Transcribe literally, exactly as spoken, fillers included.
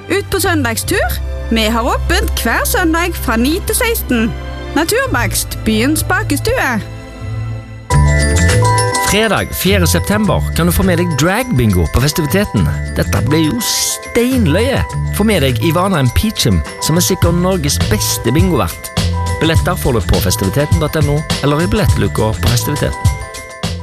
ut på søndagstur. Vi har åpent hver søndag fra ni til seksten. Naturbakst, byens bakestue. Fredag fjerde september kan du få med deg dragbingo på festiviteten. Dette blir jo steinløye. Få med deg Ivana Peachum, som er sikkert Norges beste bingovert. Billetter får du på festiviteten punktum no eller i billettluka på festiviteten.